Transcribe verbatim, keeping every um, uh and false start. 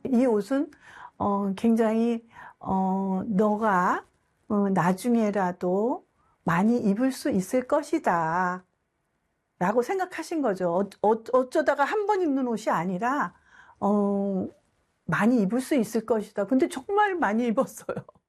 이 옷은 어, 굉장히 어, 너가 어, 나중에라도 많이 입을 수 있을 것이다 라고 생각하신 거죠. 어, 어, 어쩌다가 한 번 입는 옷이 아니라 어, 많이 입을 수 있을 것이다. 근데 정말 많이 입었어요.